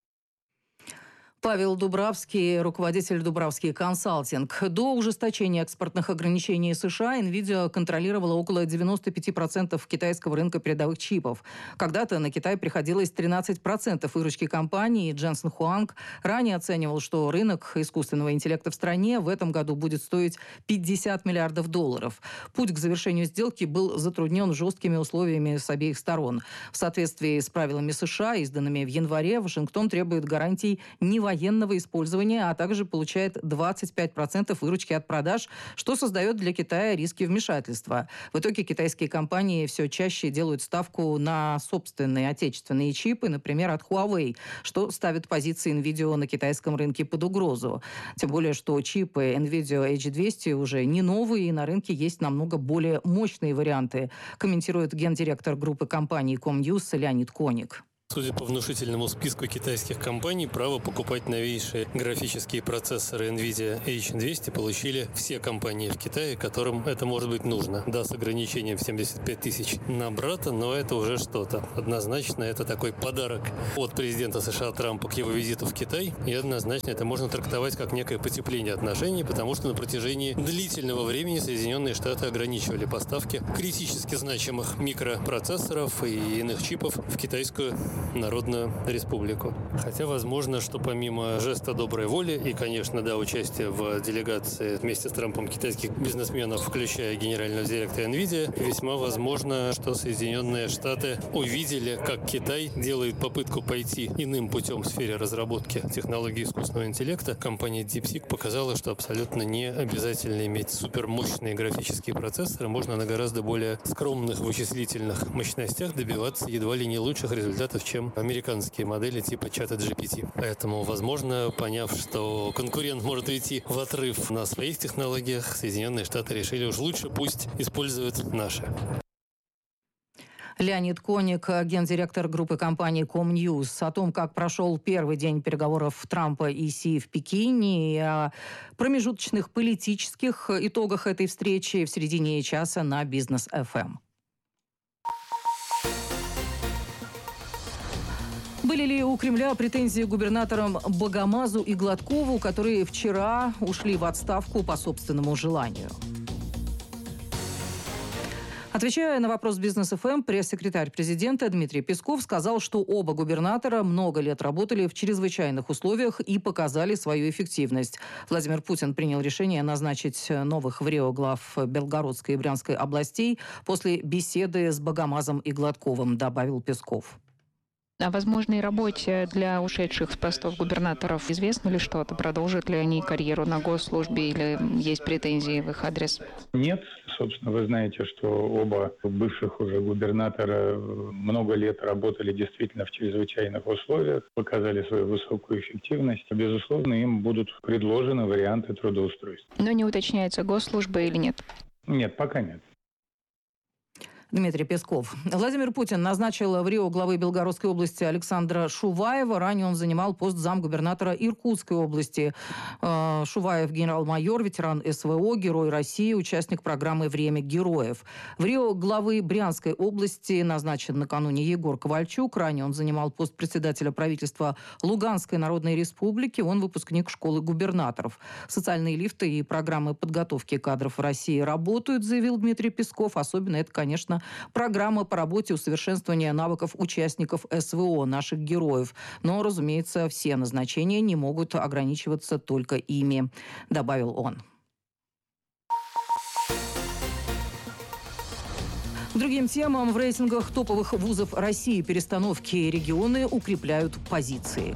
Павел Дубравский, руководитель Дубравский консалтинг. До ужесточения экспортных ограничений США NVIDIA контролировала около 95% китайского рынка передовых чипов. Когда-то на Китай приходилось 13% выручки компании. Дженсен Хуанг ранее оценивал, что рынок искусственного интеллекта в стране в этом году будет стоить $50 миллиардов. Путь к завершению сделки был затруднен жесткими условиями с обеих сторон. В соответствии с правилами США, изданными в январе, Вашингтон требует гарантий невоенных военного использования, а также получает 25% выручки от продаж, что создает для Китая риски вмешательства. В итоге китайские компании все чаще делают ставку на собственные отечественные чипы, например, от Huawei, что ставит позиции NVIDIA на китайском рынке под угрозу. Тем более, что чипы NVIDIA H200 уже не новые, и на рынке есть намного более мощные варианты, комментирует гендиректор группы компаний Comnews Леонид Коник. Судя по внушительному списку китайских компаний, право покупать новейшие графические процессоры NVIDIA H200 получили все компании в Китае, которым это может быть нужно. Да, с ограничением в 75 тысяч на брата, но это уже что-то. Однозначно, это такой подарок от президента США Трампа к его визиту в Китай. И однозначно это можно трактовать как некое потепление отношений, потому что на протяжении длительного времени Соединенные Штаты ограничивали поставки критически значимых микропроцессоров и иных чипов в китайскую Народную Республику. Хотя возможно, что помимо жеста доброй воли и, конечно, да, участия в делегации вместе с Трампом китайских бизнесменов, включая генерального директора NVIDIA, весьма возможно, что Соединенные Штаты увидели, как Китай делает попытку пойти иным путем в сфере разработки технологий искусственного интеллекта. Компания DeepSeek показала, что абсолютно не обязательно иметь супермощные графические процессоры. Можно на гораздо более скромных вычислительных мощностях добиваться едва ли не лучших результатов, чем американские модели типа чата GPT. Поэтому, возможно, поняв, что конкурент может уйти в отрыв на своих технологиях, Соединенные Штаты решили уж лучше пусть используют наши. Леонид Коник, гендиректор группы компаний Comnews, о том, как прошел первый день переговоров Трампа и Си в Пекине, и о промежуточных политических итогах этой встречи в середине часа на Бизнес ФМ. Были ли у Кремля претензии к губернаторам Богомазу и Гладкову, которые вчера ушли в отставку по собственному желанию? Отвечая на вопрос Бизнес ФМ, пресс-секретарь президента Дмитрий Песков сказал, что оба губернатора много лет работали в чрезвычайных условиях и показали свою эффективность. Владимир Путин принял решение назначить новых в Рио глав Белгородской и Брянской областей после беседы с Богомазом и Гладковым, добавил Песков. О возможной работе для ушедших с постов губернаторов известно ли что-то? Продолжат ли они карьеру на госслужбе или есть претензии в их адрес? Нет. Собственно, вы знаете, что оба бывших уже губернатора много лет работали действительно в чрезвычайных условиях, показали свою высокую эффективность. Безусловно, им будут предложены варианты трудоустройства. Но не уточняется, госслужба или нет? Нет, пока нет. Дмитрий Песков. Владимир Путин назначил в Рио главы Белгородской области Александра Шуваева. Ранее он занимал пост замгубернатора Иркутской области. Шуваев – генерал-майор, ветеран СВО, герой России, участник программы «Время героев». В Рио главы Брянской области назначен накануне Егор Ковальчук. Ранее он занимал пост председателя правительства Луганской Народной Республики. Он выпускник школы губернаторов. Социальные лифты и программы подготовки кадров в России работают, заявил Дмитрий Песков. Особенно это, конечно, программа по работе усовершенствования навыков участников СВО, наших героев. Но, разумеется, все назначения не могут ограничиваться только ими, добавил он. К другим темам. В рейтингах топовых вузов России перестановки регионы укрепляют позиции.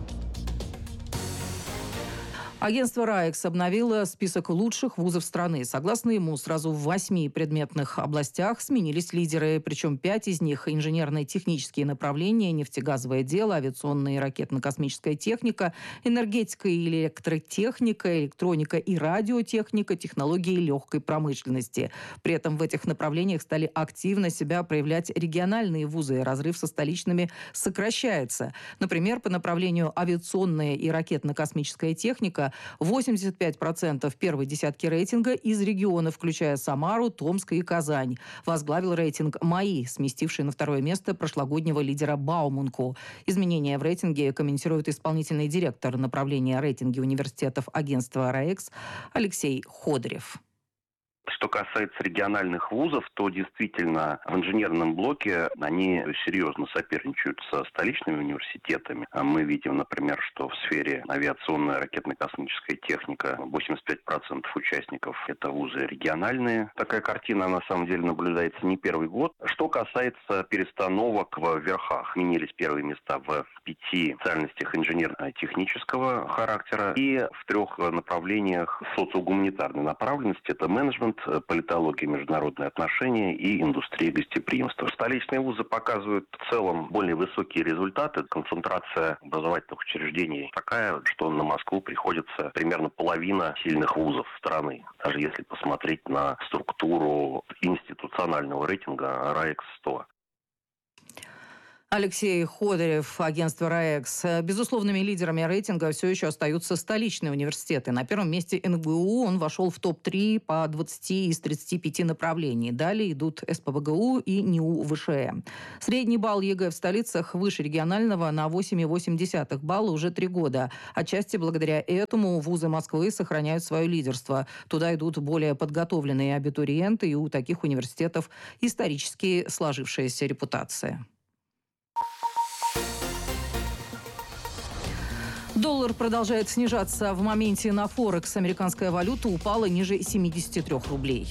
Агентство РАЭКС обновило список лучших вузов страны. Согласно ему, сразу в 8 предметных областях сменились лидеры. Причем 5 из них – инженерно-технические направления, нефтегазовое дело, авиационная и ракетно-космическая техника, энергетика и электротехника, электроника и радиотехника, технологии легкой промышленности. При этом в этих направлениях стали активно себя проявлять региональные вузы. Разрыв со столичными сокращается. Например, по направлению авиационная и ракетно-космическая техника 85% первой десятки рейтинга из регионов, включая Самару, Томск и Казань. Возглавил рейтинг МАИ, сместивший на второе место прошлогоднего лидера Бауманку. Изменения в рейтинге комментирует исполнительный директор направления рейтинги университетов агентства РАЭКС Алексей Ходырев. Что касается региональных вузов, то действительно в инженерном блоке они серьезно соперничают со столичными университетами. Мы видим, например, что в сфере авиационная, ракетно-космическая техника 85% участников – это вузы региональные. Такая картина на самом деле наблюдается не первый год. Что касается перестановок в верхах, сменились первые места в 5 специальностях инженерно-технического характера и в 3 направлениях социогуманитарной направленности. Это менеджмент, политология, международные отношения и индустрия гостеприимства. Столичные вузы показывают в целом более высокие результаты. Концентрация образовательных учреждений такая, что на Москву приходится примерно половина сильных вузов страны. Даже если посмотреть на структуру институционального рейтинга РАЭКС 100. Алексей Ходырев, агентство РАЭКС. Безусловными лидерами рейтинга все еще остаются столичные университеты. На первом месте НГУ, он вошел в топ-3 по 20 из 35 направлений. Далее идут СПбГУ и НИУ ВШЭ. Средний балл ЕГЭ в столицах выше регионального на 8,8 балла уже 3 года. Отчасти благодаря этому вузы Москвы сохраняют свое лидерство. Туда идут более подготовленные абитуриенты, и у таких университетов исторически сложившаяся репутация. Доллар продолжает снижаться. В моменте на Форекс американская валюта упала ниже 73 рублей.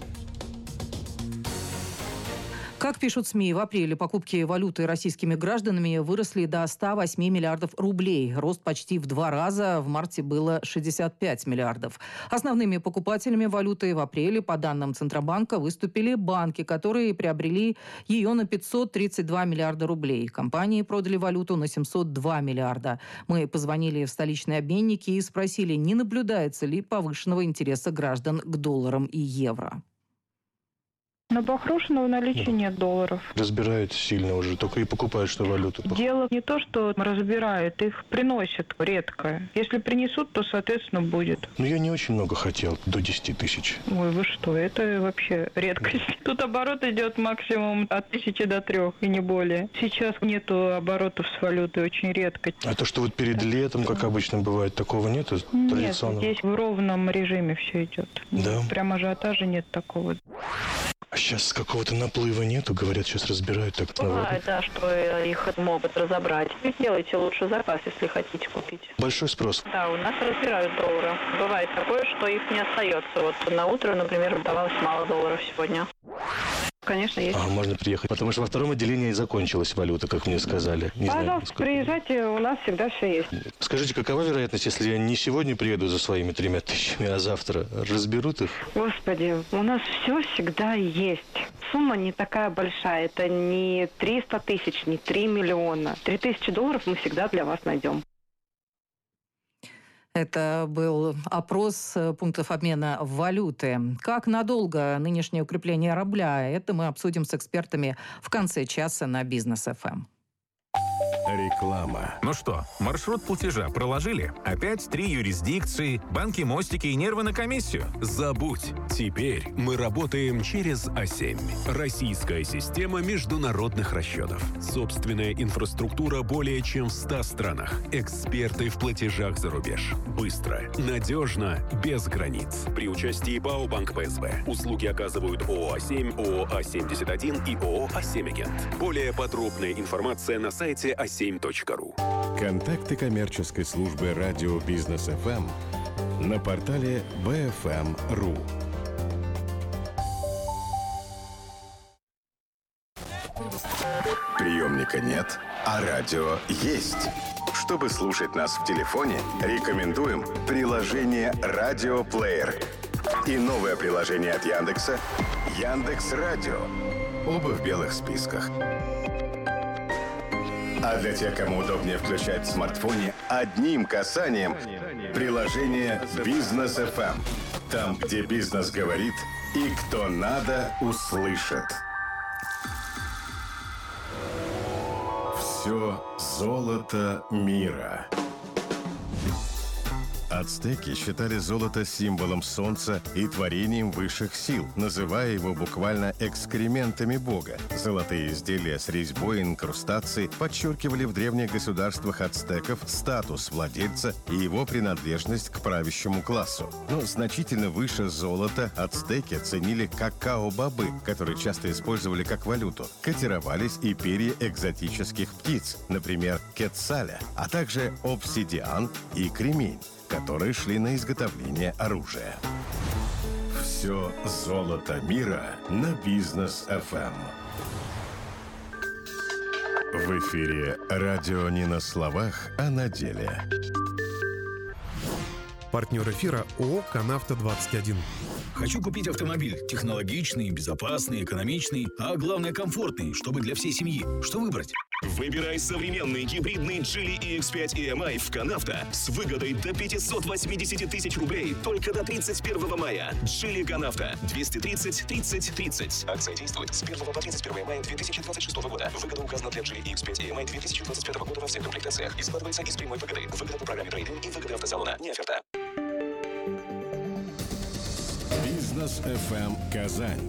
Как пишут СМИ, в апреле покупки валюты российскими гражданами выросли до 108 миллиардов рублей. Рост почти в 2 раза. В марте было 65 миллиардов. Основными покупателями валюты в апреле, по данным Центробанка, выступили банки, которые приобрели ее на 532 миллиарда рублей. Компании продали валюту на 702 миллиарда. Мы позвонили в столичные обменники и спросили, не наблюдается ли повышенного интереса граждан к долларам и евро. На Бахрушина в наличии нет долларов. Разбирают сильно уже, только и покупают, что валюту. Дело не то, что разбирают, их приносят редко. Если принесут, то, соответственно, будет. Но я не очень много хотел, до 10 тысяч. Ой, вы что, это вообще редкость. Тут оборот идет максимум от 1000 до 3 и не более. Сейчас нету оборотов с валютой, очень редко. А то, что вот перед летом, как обычно бывает, такого нету? Нет, здесь в ровном режиме все идет. Да? Прям ажиотажа нет такого. А сейчас какого-то наплыва нету, говорят, сейчас разбирают так. Бывает, да, что их могут разобрать. Вы делайте лучше заказ, если хотите купить. Большой спрос. Да, у нас разбирают доллары. Бывает такое, что их не остается. Вот на утро, например, давалось мало долларов сегодня. Конечно, есть. Можно приехать, потому что во втором отделении и закончилась валюта, как мне сказали. Не Пожалуйста, знаю, приезжайте, у нас всегда все есть. Скажите, какова вероятность, если я не сегодня приеду за своими 3 тысячами, а завтра разберут их? Господи, у нас все всегда есть. Сумма не такая большая, это не 300 тысяч, не 3 миллиона. 3000 долларов мы всегда для вас найдем. Это был опрос пунктов обмена валюты. Как надолго нынешнее укрепление рубля? Это мы обсудим с экспертами в конце часа на Бизнес ФМ. Реклама. Ну что, маршрут платежа проложили? Опять 3 юрисдикции, банки, мостики и нервы на комиссию? Забудь. Теперь мы работаем через А7. Российская система международных расчетов. Собственная инфраструктура более чем в 100 странах. Эксперты в платежах за рубеж. Быстро, надежно, без границ. При участии БАО Банк ПСБ. Услуги оказывают ООО А7, ООО А71 и ООО А7-агент. Более подробная информация на сайте a7.ru. Контакты коммерческой службы радио Бизнес ФМ на портале bfm.ru. Приемника нет, а радио есть. Чтобы слушать нас в телефоне, рекомендуем приложение «Радиоплеер» и новое приложение от Яндекса «Яндекс.Радио». Оба в белых списках. А для тех, кому удобнее включать в смартфоне одним касанием, приложение «Бизнес ФМ». Там, где бизнес говорит и кто надо, услышит. Все золото мира. Ацтеки считали золото символом солнца и творением высших сил, называя его буквально экскрементами бога. Золотые изделия с резьбой и инкрустацией подчеркивали в древних государствах ацтеков статус владельца и его принадлежность к правящему классу. Но значительно выше золота ацтеки ценили какао-бобы, которые часто использовали как валюту. Котировались и перья экзотических птиц, например, кецаля, а также обсидиан и кремень, которые шли на изготовление оружия. Все золото мира на Бизнес FM. В эфире радио не на словах, а на деле. Партнер эфира ООО «Канавто-21». Хочу купить автомобиль. Технологичный, безопасный, экономичный, а главное комфортный, чтобы для всей семьи. Что выбрать? Выбирай современный гибридный Geely EX5 EMI в «Канавто» с выгодой до 580 тысяч рублей только до 31 мая. Geely «Канавто» 230 30 30. Акция действует с 1 по 31 мая 2026 года. Выгода указана для Geely EX5 EMI 2025 года во всех комплектациях и складывается из прямой выгоды. Выгода по программе трейд-ин и выгода автосалона. Не оферта. Бизнес FM Казань.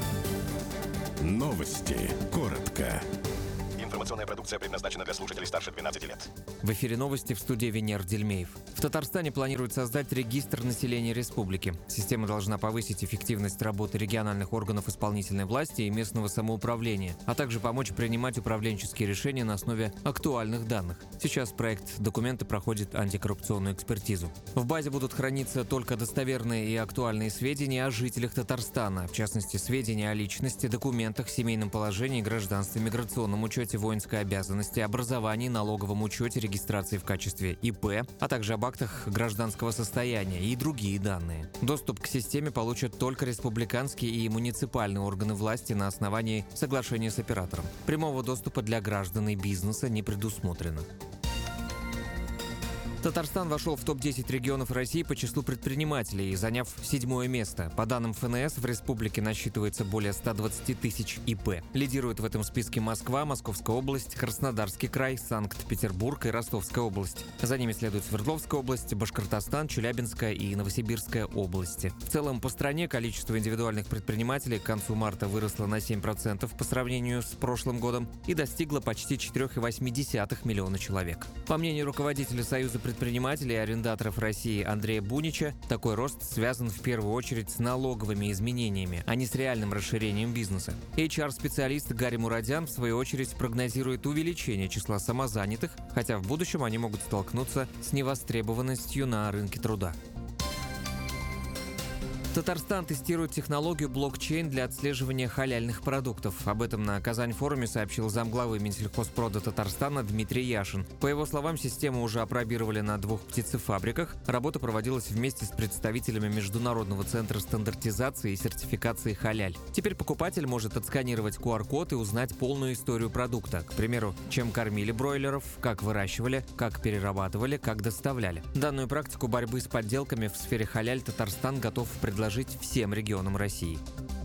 Новости. Коротко. Информационная продукция предназначена для слушателей старше 12 лет. В эфире новости в студии Венер Дельмеев. В Татарстане планируют создать регистр населения республики. Система должна повысить эффективность работы региональных органов исполнительной власти и местного самоуправления, а также помочь принимать управленческие решения на основе актуальных данных. Сейчас проект документа проходит антикоррупционную экспертизу. В базе будут храниться только достоверные и актуальные сведения о жителях Татарстана, в частности, сведения о личности, документах, семейном положении, гражданстве, миграционном учете, воинской обязанности, образовании, налоговом учете, регистрации в качестве ИП, а также об актах гражданского состояния и другие данные. Доступ к системе получат только республиканские и муниципальные органы власти на основании соглашения с оператором. Прямого доступа для граждан и бизнеса не предусмотрено. Татарстан вошел в топ-10 регионов России по числу предпринимателей, заняв 7-е место. По данным ФНС, в республике насчитывается более 120 тысяч ИП. Лидируют в этом списке Москва, Московская область, Краснодарский край, Санкт-Петербург и Ростовская область. За ними следуют Свердловская область, Башкортостан, Челябинская и Новосибирская области. В целом, по стране количество индивидуальных предпринимателей к концу марта выросло на 7% по сравнению с прошлым годом и достигло почти 4,8 миллиона человек. По мнению руководителя Союза предпринимателей и арендаторов России Андрея Бунича, такой рост связан в первую очередь с налоговыми изменениями, а не с реальным расширением бизнеса. HR-специалист Гарри Мурадян, в свою очередь, прогнозирует увеличение числа самозанятых, хотя в будущем они могут столкнуться с невостребованностью на рынке труда. Татарстан тестирует технологию блокчейн для отслеживания халяльных продуктов. Об этом на Казань-форуме сообщил замглавы Минсельхозпрода Татарстана Дмитрий Яшин. По его словам, систему уже опробировали на 2 птицефабриках. Работа проводилась вместе с представителями Международного центра стандартизации и сертификации халяль. Теперь покупатель может отсканировать QR-код и узнать полную историю продукта. К примеру, чем кормили бройлеров, как выращивали, как перерабатывали, как доставляли. Данную практику борьбы с подделками в сфере халяль Татарстан готов предложить всем регионам России.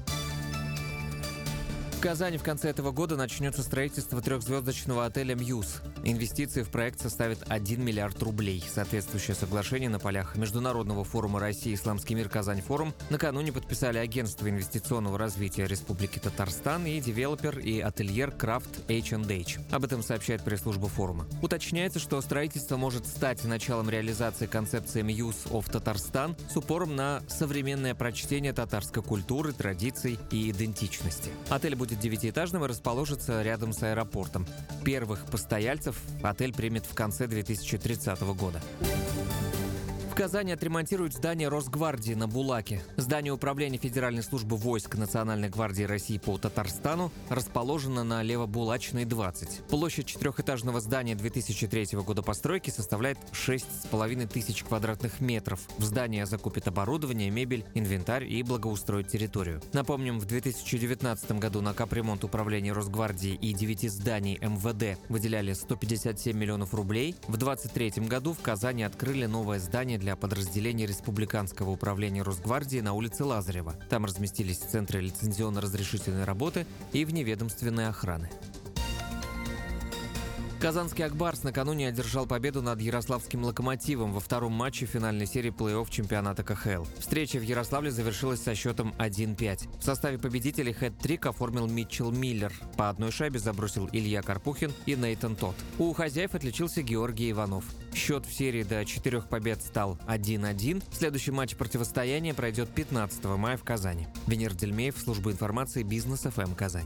В Казани в конце этого года начнется строительство 3-звездочного отеля «Мьюз». Инвестиции в проект составят 1 миллиард рублей. Соответствующее соглашение на полях Международного форума России «Исламский мир Казань-форум» накануне подписали Агентство инвестиционного развития Республики Татарстан и девелопер и ательер Craft H&H. Об этом сообщает пресс-служба форума. Уточняется, что строительство может стать началом реализации концепции «Muse of Татарстан» с упором на современное прочтение татарской культуры, традиций и идентичности. Отель будет 9-этажным и расположится рядом с аэропортом. Первых постояльцев отель примет в конце 2030 года. В Казани отремонтируют здание Росгвардии на Булаке. Здание управления Федеральной службы войск Национальной гвардии России по Татарстану расположено на Левобулачной, 20. Площадь 4-этажного здания 2003 года постройки составляет 6,5 тысяч квадратных метров. В здании закупят оборудование, мебель, инвентарь и благоустроят территорию. Напомним, в 2019 году на капремонт управления Росгвардии и 9 зданий МВД выделяли 157 миллионов рублей. В 2023 году в Казани открыли новое здание для подразделений Республиканского управления Росгвардии на улице Лазарева. Там разместились центры лицензионно-разрешительной работы и вневедомственной охраны. Казанский «Акбарс» накануне одержал победу над ярославским «Локомотивом» во втором матче финальной серии плей-офф чемпионата КХЛ. Встреча в Ярославле завершилась со счетом 1-5. В составе победителей хэт-трик оформил Митчелл Миллер. По одной шайбе забросил Илья Карпухин и Нейтан Тот. У хозяев отличился Георгий Иванов. Счет в серии до 4 побед стал 1-1. Следующий матч противостояния пройдет 15 мая в Казани. Венер Дельмеев, служба информации «Бизнес ФМ» Казань.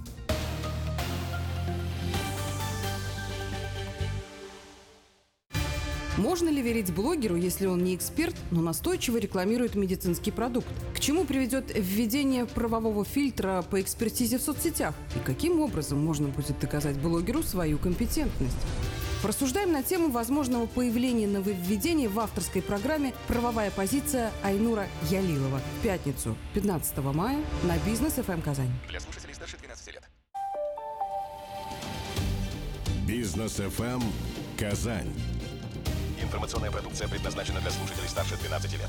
Можно ли верить блогеру, если он не эксперт, но настойчиво рекламирует медицинский продукт? К чему приведет введение правового фильтра по экспертизе в соцсетях? И каким образом можно будет доказать блогеру свою компетентность? Порассуждаем на тему возможного появления нововведений в авторской программе «Правовая позиция» Айнура Ялилова в пятницу, 15 мая на Бизнес ФМ Казань. Для слушателей старше 12 лет. Бизнес ФМ Казань. Информационная продукция предназначена для слушателей старше 12 лет.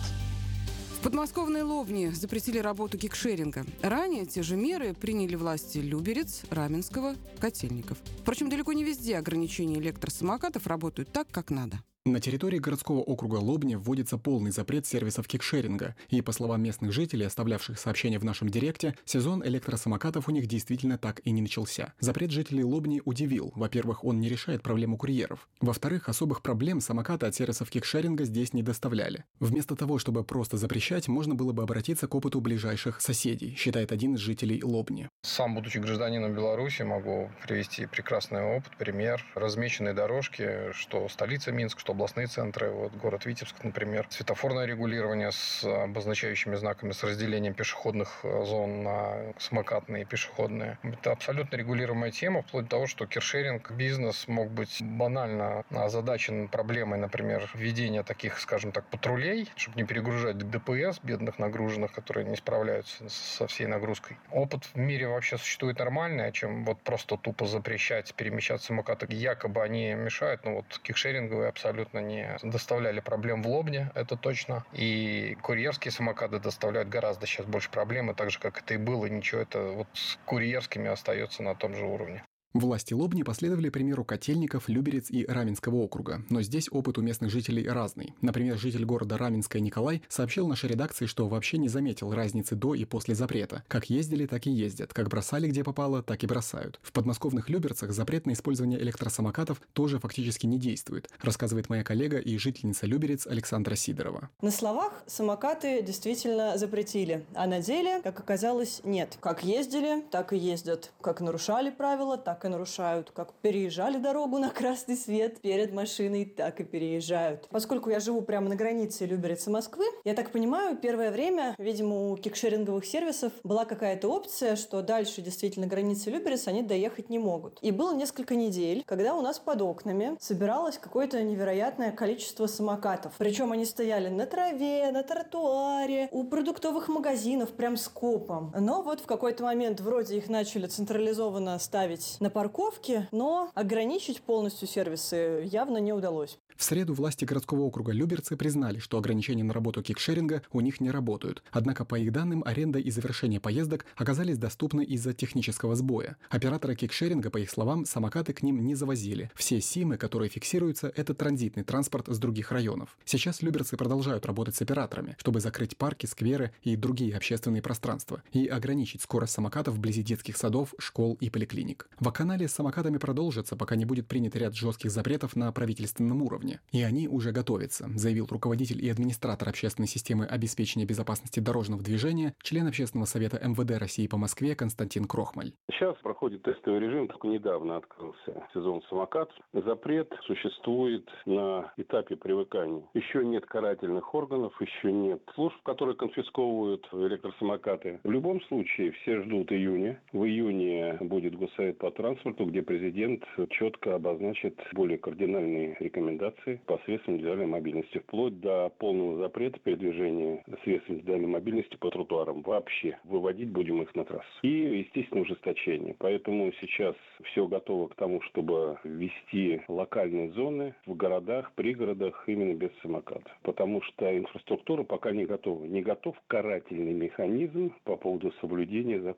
В подмосковной Лобне запретили работу кикшеринга. Ранее те же меры приняли власти Люберец, Раменского, Котельников. Впрочем, далеко не везде ограничения электросамокатов работают так, как надо. На территории городского округа Лобни вводится полный запрет сервисов кикшеринга. И, по словам местных жителей, оставлявших сообщения в нашем директе, сезон электросамокатов у них действительно так и не начался. Запрет жителей Лобни удивил. Во-первых, он не решает проблему курьеров. Во-вторых, особых проблем самокаты от сервисов кикшеринга здесь не доставляли. Вместо того, чтобы просто запрещать, можно было бы обратиться к опыту ближайших соседей, считает один из жителей Лобни. Сам, будучи гражданином Беларуси, могу привести прекрасный опыт, пример. Размеченные дорожки, что столица Минск, что областные центры, вот город Витебск, например. Светофорное регулирование с обозначающими знаками, с разделением пешеходных зон на самокатные и пешеходные. Это абсолютно регулируемая тема, вплоть до того, что киршеринг бизнес мог быть банально озадачен проблемой, например, введения таких, скажем так, патрулей, чтобы не перегружать ДПС бедных нагруженных, которые не справляются со всей нагрузкой. Опыт в мире вообще существует нормальный, чем вот просто тупо запрещать перемещаться самокаты. Якобы они мешают, но вот кикшеринговые абсолютно не доставляли проблем в Лобне, это точно. И курьерские самокаты доставляют гораздо сейчас больше проблем, и так же, как это и было, ничего, это вот с курьерскими остается на том же уровне. Власти Лобни последовали примеру Котельников, Люберец и Раменского округа. Но здесь опыт у местных жителей разный. Например, житель города Раменское Николай сообщил нашей редакции, что вообще не заметил разницы до и после запрета. Как ездили, так и ездят. Как бросали где попало, так и бросают. В подмосковных Люберцах запрет на использование электросамокатов тоже фактически не действует, рассказывает моя коллега и жительница Люберец Александра Сидорова. На словах самокаты действительно запретили, а на деле, как оказалось, нет. Как ездили, так и ездят. Как нарушали правила, так и нарушают. Как переезжали дорогу на красный свет перед машиной, так и переезжают. Поскольку я живу прямо на границе Люберец и Москвы, я так понимаю, первое время, видимо, у кикшеринговых сервисов была какая-то опция, что дальше действительно границы Люберец они доехать не могут. И было несколько недель, когда у нас под окнами собиралось какое-то невероятное количество самокатов. Причем они стояли на траве, на тротуаре, у продуктовых магазинов, прям скопом. Но вот в какой-то момент вроде их начали централизованно ставить на парковке, но ограничить полностью сервисы явно не удалось. В среду власти городского округа Люберцы признали, что ограничения на работу кикшеринга у них не работают. Однако, по их данным, аренда и завершение поездок оказались доступны из-за технического сбоя. Операторы кикшеринга, по их словам, самокаты к ним не завозили. Все СИМы, которые фиксируются, это транзитный транспорт с других районов. Сейчас люберцы продолжают работать с операторами, чтобы закрыть парки, скверы и другие общественные пространства и ограничить скорость самокатов вблизи детских садов, школ и поликлиник. Вакханалия с самокатами продолжится, пока не будет принят ряд жестких запретов на правительственном уровне. И они уже готовятся, заявил руководитель и администратор общественной системы обеспечения безопасности дорожного движения, член Общественного совета МВД России по Москве Константин Крохмаль. Сейчас проходит тестовый режим, только недавно открылся сезон самокатов. Запрет существует на этапе привыкания. Еще нет карательных органов, еще нет служб, которые конфисковывают электросамокаты. В любом случае все ждут июня. В июне будет Госсовет по транспорту, где президент четко обозначит более кардинальные рекомендации по средствам индивидуальной мобильности, вплоть до полного запрета передвижения средств индивидуальной мобильности по тротуарам. Вообще выводить будем их на трассу. И, естественно, ужесточение. Поэтому сейчас все готово к тому, чтобы ввести локальные зоны в городах, пригородах именно без самокатов. Потому что инфраструктура пока не готова. Не готов карательный механизм по поводу соблюдения закона.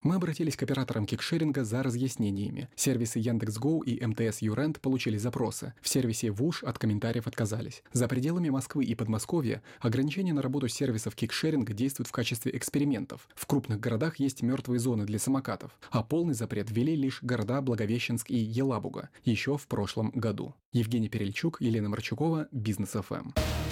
Мы обратились к операторам кикшеринга за разъяснениями. Сервисы Яндекс.Го и МТС Юрент получили запросы. В сервисе ВУШ от комментариев отказались. За пределами Москвы и Подмосковья ограничения на работу сервисов кикшеринга действуют в качестве экспериментов. В крупных городах есть мертвые зоны для самокатов, а полный запрет ввели лишь города Благовещенск и Елабуга еще в прошлом году. Евгений Перельчук, Елена Марчукова, Бизнес ФМ.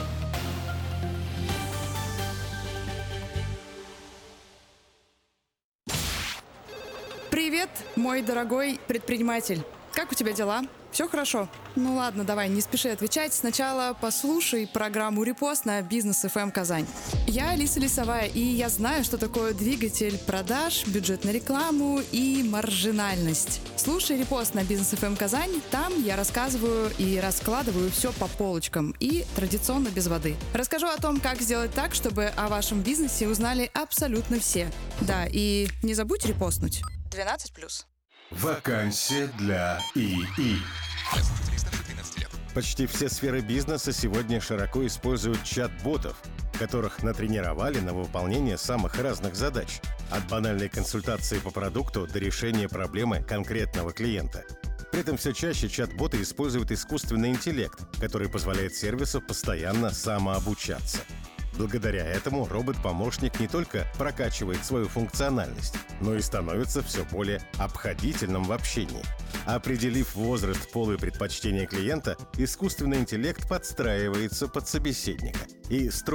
Привет, мой дорогой предприниматель. Как у тебя дела? Все хорошо? Ну ладно, давай, не спеши отвечать. Сначала послушай программу «Репост» на Бизнес ФМ Казань. Я Алиса Лисовая, и я знаю, что такое двигатель продаж, бюджет на рекламу и маржинальность. Слушай «Репост» на Бизнес ФМ Казань. Там я рассказываю и раскладываю все по полочкам. И традиционно без воды. Расскажу о том, как сделать так, чтобы о вашем бизнесе узнали абсолютно все. Да, и не забудь репостнуть. 12+. Вакансия для ИИ. Почти все сферы бизнеса сегодня широко используют чат-ботов, которых натренировали на выполнение самых разных задач. От банальной консультации по продукту до решения проблемы конкретного клиента. При этом все чаще чат-боты используют искусственный интеллект, который позволяет сервису постоянно самообучаться. Благодаря этому робот-помощник не только прокачивает свою функциональность, но и становится все более обходительным в общении. Определив возраст, пол и предпочтения клиента, искусственный интеллект подстраивается под собеседника и строит